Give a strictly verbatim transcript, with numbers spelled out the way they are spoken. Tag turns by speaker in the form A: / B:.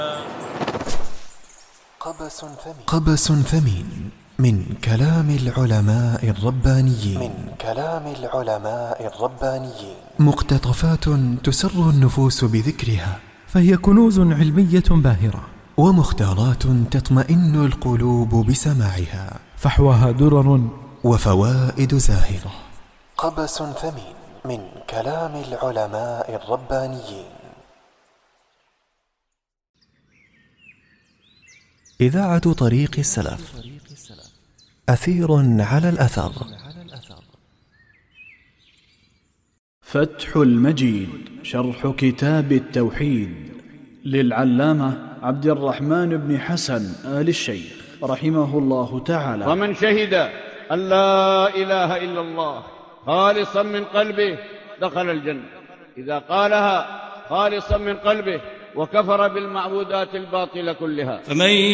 A: قبس ثمين, قبس ثمين من كلام العلماء الربانيين من كلام العلماء الربانيين مقتطفات تسر النفوس بذكرها،
B: فهي كنوز علمية باهرة،
A: ومختارات تطمئن القلوب بسماعها،
B: فحواها درر
A: وفوائد زاهرة. قبس ثمين من كلام العلماء الربانيين. إذاعة طريق السلف، أثير على الأثر.
C: فتح المجيد شرح كتاب التوحيد للعلامة عبد الرحمن بن حسن آل الشيخ رحمه الله تعالى.
D: ومن شهد أن لا إله إلا الله خالصا من قلبه دخل الجنة، إذا قالها خالصا من قلبه وكفر بالمعبودات الباطلة كلها.
E: فمن